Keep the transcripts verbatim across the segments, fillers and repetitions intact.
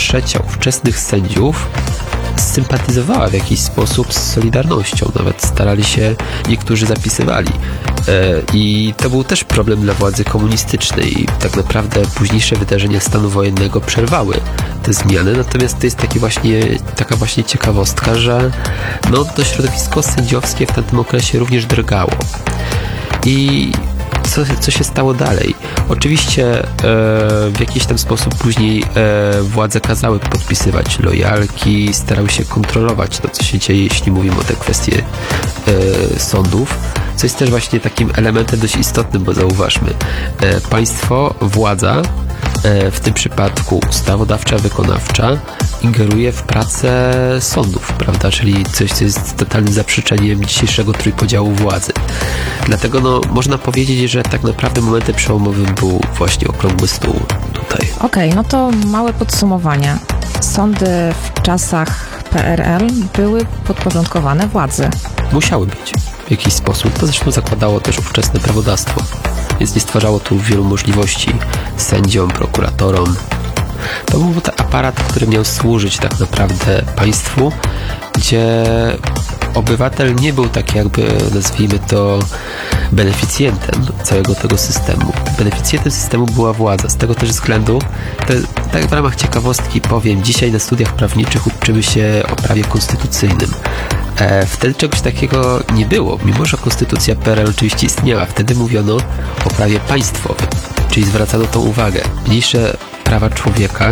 trzecia ówczesnych sędziów sympatyzowała w jakiś sposób z Solidarnością. Nawet starali się, niektórzy zapisywali. I to był też problem dla władzy komunistycznej. I tak naprawdę późniejsze wydarzenia stanu wojennego przerwały te zmiany. Natomiast to jest taki właśnie, taka właśnie ciekawostka, że no, to środowisko sędziowskie w tamtym okresie również drgało. I Co, co się stało dalej? Oczywiście e, w jakiś tam sposób później e, władze kazały podpisywać lojalki, starały się kontrolować to, co się dzieje, jeśli mówimy o te kwestie e, sądów, co jest też właśnie takim elementem dość istotnym, bo zauważmy, e, państwo, władza, e, w tym przypadku ustawodawcza, wykonawcza, ingeruje w pracę sądów, prawda? Czyli coś, co jest totalnym zaprzeczeniem dzisiejszego trójpodziału władzy. Dlatego no, można powiedzieć, że tak naprawdę momentem przełomowym był właśnie okrągły stół tutaj. Okej, okay, no to małe podsumowanie. Sądy w czasach P R L były podporządkowane władzy. Musiały być w jakiś sposób. To zresztą zakładało też ówczesne prawodawstwo. Więc nie stwarzało tu wielu możliwości sędziom, prokuratorom. To był ten aparat, który miał służyć tak naprawdę państwu, gdzie obywatel nie był tak jakby, nazwijmy to, beneficjentem całego tego systemu. Beneficjentem systemu była władza. Z tego też względu, to, tak w ramach ciekawostki powiem, dzisiaj na studiach prawniczych uczymy się o prawie konstytucyjnym. E, wtedy czegoś takiego nie było, mimo że konstytucja P R L oczywiście istniała. Wtedy mówiono o prawie państwowym, czyli zwracano tą uwagę. Mniejsze prawa człowieka,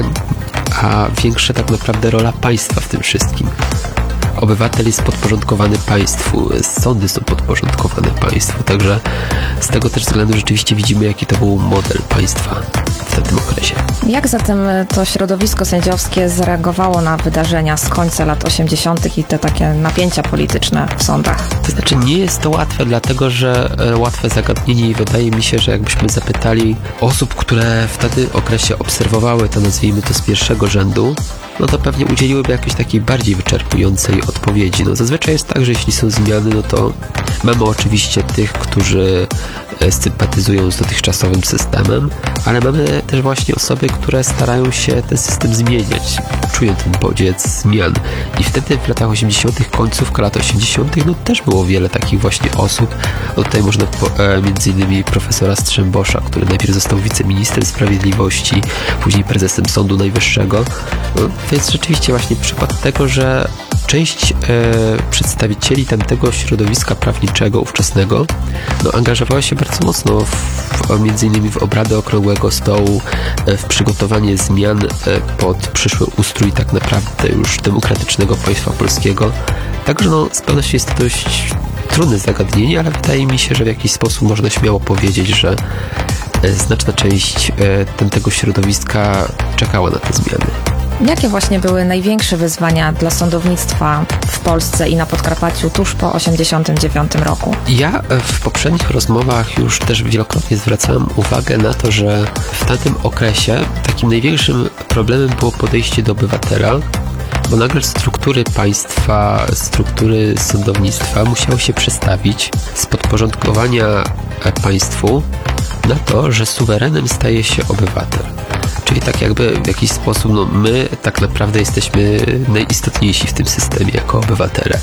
a większa tak naprawdę rola państwa w tym wszystkim. Obywatel jest podporządkowany państwu, sądy są podporządkowane państwu, także z tego też względu rzeczywiście widzimy, jaki to był model państwa w tym okresie. Jak zatem to środowisko sędziowskie zareagowało na wydarzenia z końca lat osiemdziesiątych i te takie napięcia polityczne w sądach? To znaczy nie jest to łatwe, dlatego że e, łatwe zagadnienie i wydaje mi się, że jakbyśmy zapytali osób, które w wtedy okresie obserwowały to, nazwijmy to z pierwszego rzędu, no to pewnie udzieliłyby jakiejś takiej bardziej wyczerpującej odpowiedzi. No zazwyczaj jest tak, że jeśli są zmiany, no to mamy oczywiście tych, którzy sympatyzują z dotychczasowym systemem, ale mamy też właśnie osoby, które starają się ten system zmieniać, czują ten bodziec zmian. I wtedy w latach osiemdziesiątych, końcówka lat osiemdziesiątych, no też było wiele takich właśnie osób. No tutaj można po, e, między innymi profesora Strzembosza, który najpierw został wiceministrem sprawiedliwości, później prezesem Sądu Najwyższego. No, to jest rzeczywiście właśnie przykład tego, że część e, przedstawicieli tamtego środowiska prawniczego ówczesnego no, angażowała się bardzo mocno w, w, między innymi w obrady Okrągłego Stołu, e, w przygotowanie zmian e, pod przyszły ustrój tak naprawdę już demokratycznego państwa polskiego. Także no, z pewnością jest to dość trudne zagadnienie, ale wydaje mi się, że w jakiś sposób można śmiało powiedzieć, że e, znaczna część e, tego środowiska czekała na te zmiany. Jakie właśnie były największe wyzwania dla sądownictwa w Polsce i na Podkarpaciu tuż po osiemdziesiątym dziewiątym roku? Ja w poprzednich rozmowach już też wielokrotnie zwracałem uwagę na to, że w tamtym okresie takim największym problemem było podejście do obywatela, bo nagle struktury państwa, struktury sądownictwa musiały się przestawić z podporządkowania państwu na to, że suwerenem staje się obywatel. Czyli tak jakby w jakiś sposób no my tak naprawdę jesteśmy najistotniejsi w tym systemie jako obywatele.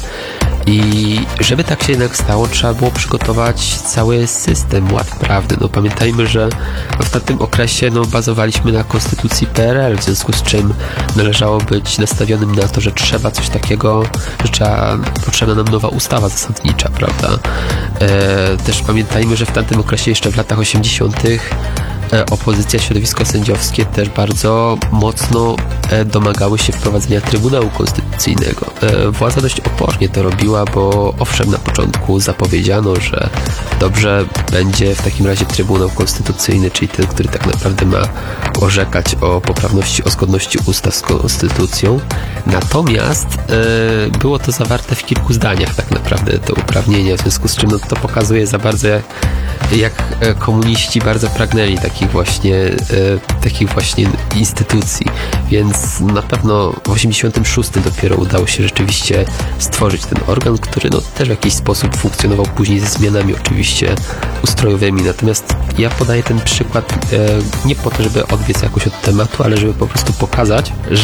I żeby tak się jednak stało, trzeba było przygotować cały system, ład prawny. No pamiętajmy, że w tamtym okresie no, bazowaliśmy na konstytucji P R L, w związku z czym należało być nastawionym na to, że trzeba coś takiego, że trzeba, potrzebna nam nowa ustawa zasadnicza, prawda? E, też pamiętajmy, że w tamtym okresie jeszcze w latach osiemdziesiątych opozycja, środowisko sędziowskie też bardzo mocno domagały się wprowadzenia Trybunału Konstytucyjnego. Władza dość opornie to robiła, bo owszem, na początku zapowiedziano, że dobrze będzie w takim razie Trybunał Konstytucyjny, czyli ten, który tak naprawdę ma orzekać o poprawności, o zgodności ustaw z konstytucją. Natomiast e, było to zawarte w kilku zdaniach tak naprawdę te uprawnienia, w związku z czym no, to pokazuje za bardzo jak, jak komuniści bardzo pragnęli takich właśnie, e, takich właśnie instytucji, więc na pewno w osiemdziesiątym szóstym dopiero udało się rzeczywiście stworzyć ten organ, który no, też w jakiś sposób funkcjonował później ze zmianami oczywiście ustrojowymi. Natomiast ja podaję ten przykład e, nie po to, żeby odbiec jakoś od tematu, ale żeby po prostu pokazać, że